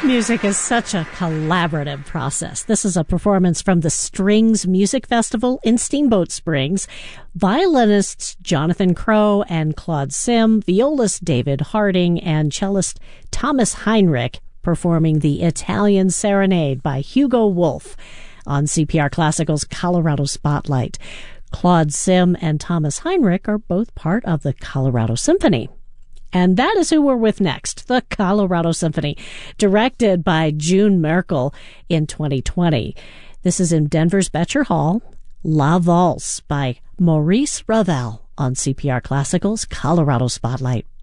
Music is such a collaborative process. This is a performance from the Strings Music Festival in Steamboat Springs. Violinists Jonathan Crow and Claude Sim, violist David Harding, and cellist Thomas Heinrich performing the Italian Serenade by Hugo Wolf on CPR Classical's Colorado Spotlight. Claude Sim and Thomas Heinrich are both part of the Colorado Symphony. And that is who we're with next, the Colorado Symphony, directed by June Merkel in 2020. This is in Denver's Becher Hall, La Valse by Maurice Ravel on CPR Classical's Colorado Spotlight.